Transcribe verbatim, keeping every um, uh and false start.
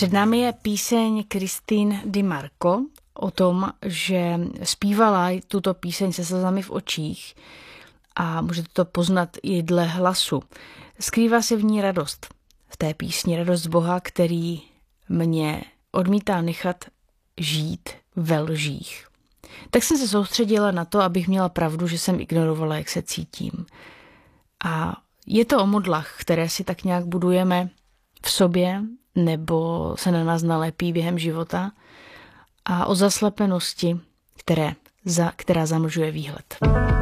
Před námi je píseň Christine Di Marco o tom, že zpívala tuto píseň se slzami v očích a můžete to poznat i dle hlasu. Skrývá se v ní radost, v té písni radost Boha, který mě odmítá nechat žít ve lžích. Tak jsem se soustředila na to, abych měla pravdu, že jsem ignorovala, jak se cítím. A je to o modlách, které si tak nějak budujeme v sobě, nebo se na nás nalepí během života, a o zaslepenosti, které, za, která zamlžuje výhled.